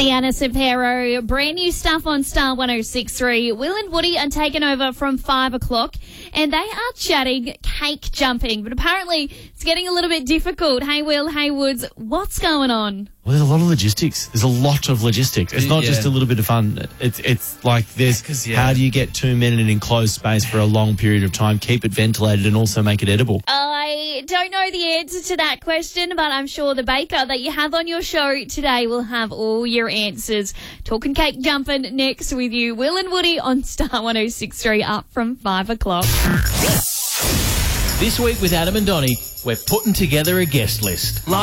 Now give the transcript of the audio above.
Sienna Sapero, brand new stuff on Star 106.3. Will and Woody are taking over from 5 o'clock and they are chatting cake jumping, but apparently it's getting a little bit difficult. Hey Will, hey Woods, what's going on? Well, there's a lot of logistics. There's a lot of logistics. It's not just a little bit of fun. It's like there's how do you get 2 men in an enclosed space for a long period of time, keep it ventilated and also make it edible? I don't know the answer to that question, but I'm sure the baker that you have on your show today will have all your answers. Talking cake jumping next with you, Will and Woody on Star 106.3 up from 5 o'clock. This week with Adam and Donnie, we're putting together a guest list.